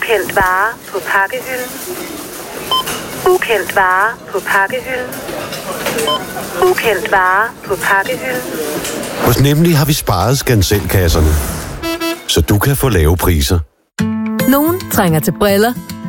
Ukendt vare på pakkehylden. Ukendt vare på pakkehylden. Ukendt vare på pakkehylden. Hos Nemlig har vi sparet Scanselkasserne, så du kan få lave priser. Nogen trænger til briller.